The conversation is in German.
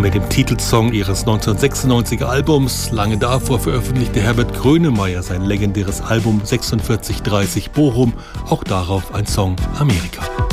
Mit dem Titelsong ihres 1996er Albums lange davor veröffentlichte Herbert Grönemeyer sein legendäres Album 4630 Bochum, auch darauf ein Song Amerika.